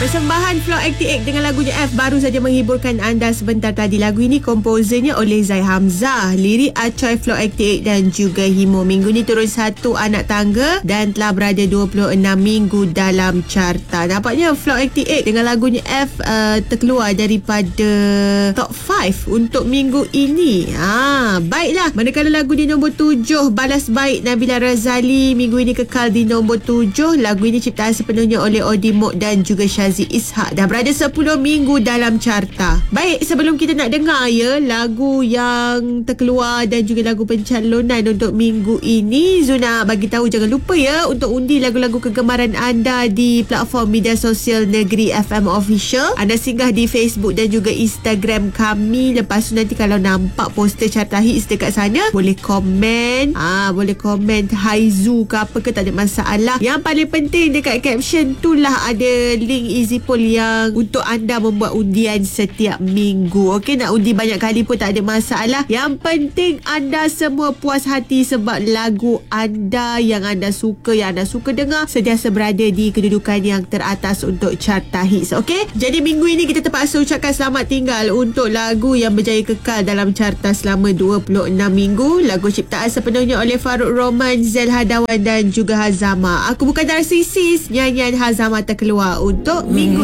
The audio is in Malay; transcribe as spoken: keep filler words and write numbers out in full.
Persembahan Flow lapan lapan dengan lagunya F baru saja menghiburkan anda sebentar tadi. Lagu ini komposernya oleh Zai Hamzah, lirik Acoy Flow lapan lapan dan juga Himo. Minggu ni turun satu anak tangga dan telah berada dua puluh enam minggu dalam carta. Nampaknya Flow lapan lapan dengan lagunya F uh, terkeluar daripada top lima untuk minggu ini. Ha, baiklah, manakala lagu di nombor tujuh, Balas Baik Nabila Razali, minggu ini kekal di nombor tujuh. Lagu ini ciptaan sepenuhnya oleh Odi Mok dan juga Syazi Ishak, dah berada sepuluh minggu dalam carta. Baik, sebelum kita nak dengar ya lagu yang terkeluar dan juga lagu pencalonan untuk minggu ini, Zuna bagi tahu jangan lupa ya untuk undi lagu-lagu kegemaran anda di platform media sosial Negeri F M Official. Anda singgah di Facebook dan juga Instagram kami. Lepas tu nanti kalau nampak poster carta hits dekat sana, boleh komen. Ah, boleh komen Haizu ke apa ke, tak ada masalah. Yang paling penting dekat caption tu lah ada link easy poll yang untuk anda membuat undian setiap minggu. Okey, nak undi banyak kali pun tak ada masalah. Yang penting anda semua puas hati sebab lagu anda yang anda suka, yang anda suka dengar, sentiasa berada di kedudukan yang teratas untuk carta hits. Okey, jadi minggu ini kita terpaksa ucapkan selamat tinggal untuk lagu yang berjaya kekal dalam carta selama dua puluh enam minggu. Lagu ciptaan sepenuhnya oleh Farouk Roman, Zel Hadawan dan juga Hazama. Aku Bukan Narsisis, nyanyian Hazama terkeluar untuk minggu